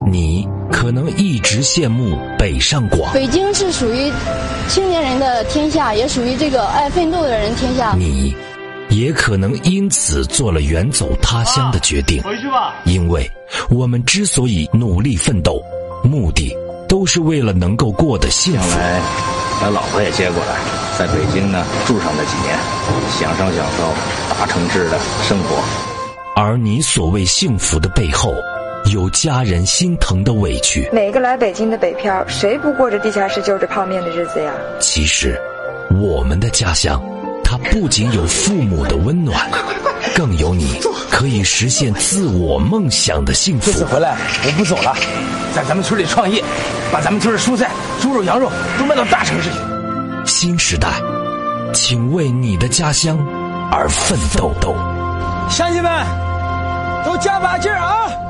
你可能一直羡慕北上广， 北京是属于青年人的天下，也属于这个爱奋斗的人天下。 你也可能因此做了远走他乡的决定。 回去吧。 因为我们之所以努力奋斗，目的都是为了能够过得幸福。 将来把老婆也接过来，在北京呢住上那几年，享受大城市的生活。 而你所谓幸福的背后，有家人心疼的委屈。 每个来北京的北漂，谁不过着地下室就着泡面的日子呀？ 其实我们的家乡，它不仅有父母的温暖，更有你可以实现自我梦想的幸福。 这次回来我不走了，在咱们村里创业，把咱们村的蔬菜、猪肉、羊肉都卖到大城市去。 新时代，请为你的家乡而奋斗。 乡亲们，都加把劲儿啊！